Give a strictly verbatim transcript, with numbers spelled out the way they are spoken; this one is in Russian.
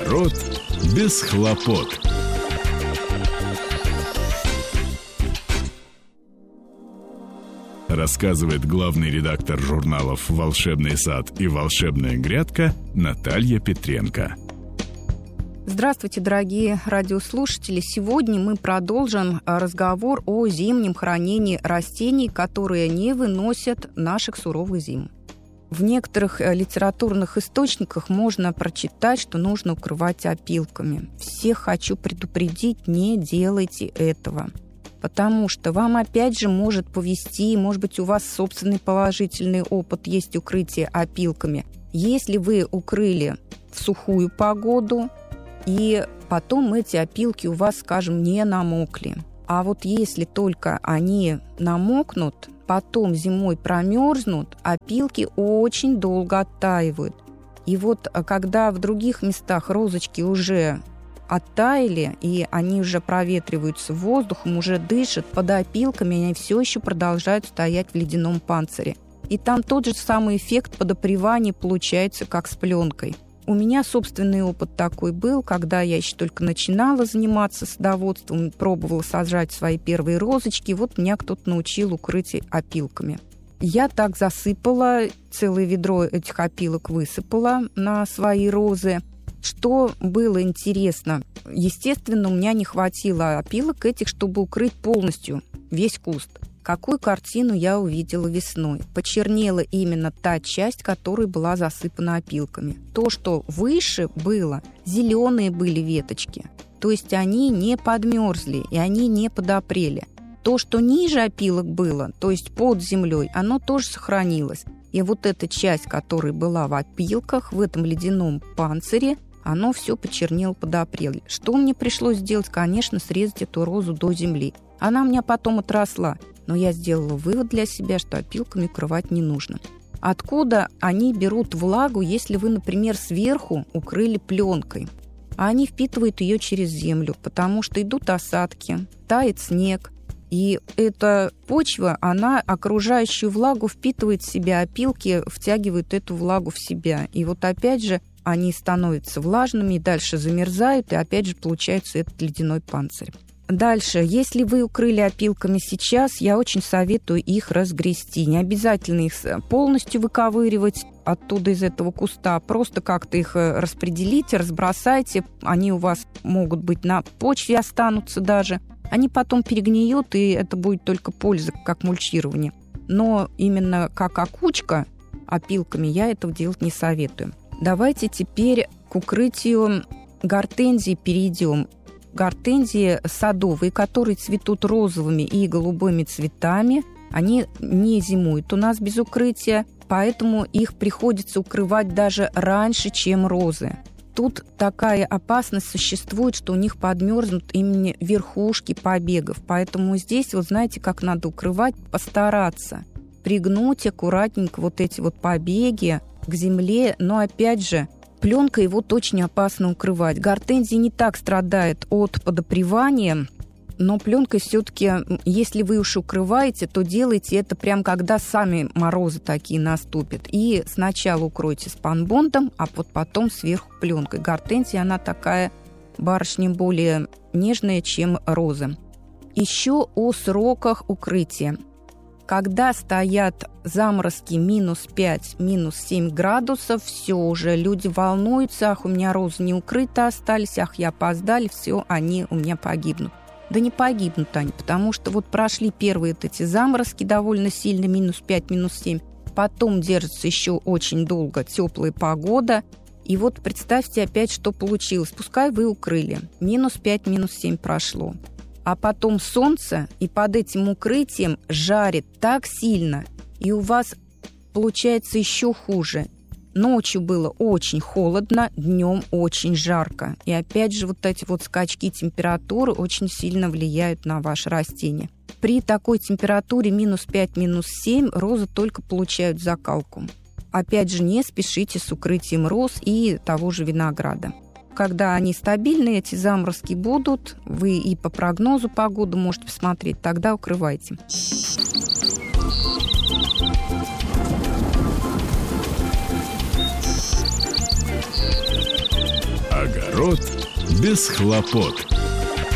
Огород без хлопот. Рассказывает главный редактор журналов «Волшебный сад» и «Волшебная грядка» Наталья Петренко. Здравствуйте, дорогие радиослушатели! Сегодня мы продолжим разговор о зимнем хранении растений, которые не выносят наших суровых зим. В некоторых литературных источниках можно прочитать, что нужно укрывать опилками. Всех хочу предупредить, не делайте этого. Потому что вам опять же может повезти, может быть, у вас собственный положительный опыт есть укрытие опилками. Если вы укрыли в сухую погоду, и потом эти опилки у вас, скажем, не намокли. А вот если только они намокнут, потом зимой промерзнут, опилки очень долго оттаивают. И вот когда в других местах розочки уже оттаяли, и они уже проветриваются воздухом, уже дышат, под опилками они все еще продолжают стоять в ледяном панцире. И там тот же самый эффект подопревания получается, как с пленкой. У меня собственный опыт такой был, когда я еще только начинала заниматься садоводством, пробовала сажать свои первые розочки, вот меня кто-то научил укрыть опилками. Я так засыпала, целое ведро этих опилок высыпала на свои розы. Что было интересно? Естественно, у меня не хватило опилок этих, чтобы укрыть полностью весь куст. Какую картину я увидела весной? Почернела именно та часть, которая была засыпана опилками. То, что выше было, зеленые были веточки. То есть они не подмерзли и они не подопрели. То, что ниже опилок было, то есть под землей, оно тоже сохранилось. И вот эта часть, которая была в опилках, в этом ледяном панцире, оно все почернело, подопрело. Что мне пришлось сделать? Конечно, срезать эту розу до земли. Она у меня потом отросла. Но я сделала вывод для себя, что опилками укрывать не нужно. Откуда они берут влагу, если вы, например, сверху укрыли пленкой? А они впитывают ее через землю, потому что идут осадки, тает снег. И эта почва, она окружающую влагу впитывает в себя, опилки втягивают эту влагу в себя. И вот опять же они становятся влажными, и дальше замерзают, и опять же получается этот ледяной панцирь. Дальше, если вы укрыли опилками сейчас, я очень советую их разгрести. Не обязательно их полностью выковыривать оттуда из этого куста, просто как-то их распределите, разбросайте. Они у вас могут быть на почве, останутся даже. Они потом перегниют, и это будет только польза, как мульчирование. Но именно как окучка опилками я этого делать не советую. Давайте теперь к укрытию гортензий перейдем. Гортензии садовые, которые цветут розовыми и голубыми цветами, они не зимуют у нас без укрытия, поэтому их приходится укрывать даже раньше, чем розы. Тут такая опасность существует, что у них подмерзнут именно верхушки побегов, поэтому здесь, вот знаете, как надо укрывать, постараться пригнуть аккуратненько вот эти вот побеги к земле, но опять же, пленкой его очень опасно укрывать. Гортензии не так страдает от подопревания, но пленкой все-таки, если вы уж укрываете, то делайте это прям когда сами морозы такие наступят. И сначала укройте спанбондом, а вот потом сверху пленкой. Гортензия, она такая барышня более нежная, чем розы. Еще о сроках укрытия. Когда стоят заморозки минус пять, минус семь градусов, все уже, люди волнуются, ах, у меня розы не укрыты остались, ах, я опоздали, все, они у меня погибнут. Да не погибнут они, потому что вот прошли первые вот эти заморозки довольно сильно, минус пять, минус семь, потом держится еще очень долго теплая погода, и вот представьте опять, что получилось. Пускай вы укрыли, минус пять, минус семь прошло. А потом солнце, и под этим укрытием жарит так сильно, и у вас получается еще хуже. Ночью было очень холодно, днем очень жарко. И опять же вот эти вот скачки температуры очень сильно влияют на ваше растение. При такой температуре минус пять, минус семь розы только получают закалку. Опять же, не спешите с укрытием роз и того же винограда. Когда они стабильные, эти заморозки будут, вы и по прогнозу погоды можете посмотреть, тогда укрывайте. Огород без хлопот.